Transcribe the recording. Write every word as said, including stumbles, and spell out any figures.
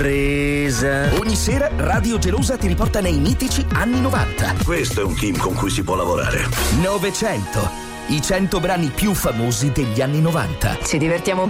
Presa. Ogni sera Radio Gelosa ti riporta nei mitici anni novanta. Questo è un team con cui si può lavorare. novecento. I cento brani più famosi degli anni novanta. Ci divertiamo